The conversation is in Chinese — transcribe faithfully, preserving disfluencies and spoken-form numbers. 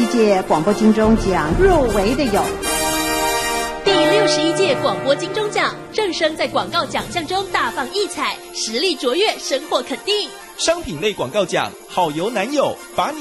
届广播金钟奖入围的有。 第六十一届广播金钟奖，正声在广告奖项中大放异彩，实力卓越，深获肯定。 商品类广告奖，好油男友把你